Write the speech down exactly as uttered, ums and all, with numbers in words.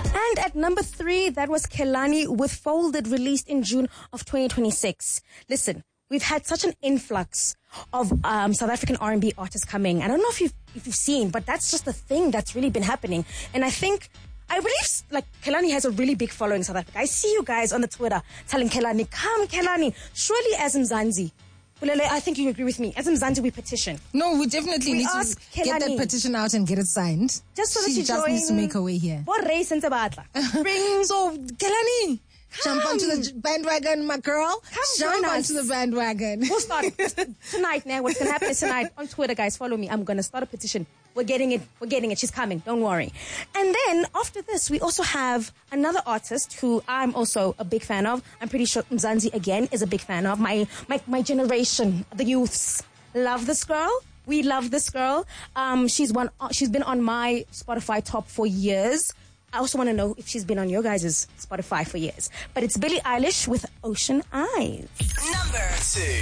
And at number three, that was Kelani with Folded, released in June of twenty twenty-six. Listen, we've had such an influx of um, South African R and B artists coming. I don't know if you've, if you've seen, but that's just the thing that's really been happening. And I think, I believe, like, Kelani has a really big following in South Africa. I see you guys on the Twitter telling Kelani, come Kelani. Surely as Mzansi, Bulele, I think you agree with me. As Mzansi, we petition. No, we definitely We need ask to get Kelani. that petition out and get it signed. Just so that she you just join. needs to make her way here. What race in Tabatla? Bring So, Kelani, jump onto the bandwagon, my girl. Come jump join onto us. the bandwagon. We'll start tonight now. What's going to happen is tonight on Twitter, guys, follow me. I'm going to start a petition. We're getting it. We're getting it. She's coming. Don't worry. And then after this, we also have another artist who I'm also a big fan of. I'm pretty sure Mzansi again is a big fan of. My, my, my generation, the youths, love this girl. We love this girl. Um, she's one, she's been on my Spotify top for years. I also want to know if she's been on your guys' Spotify for years. But it's Billie Eilish with Ocean Eyes. Number two.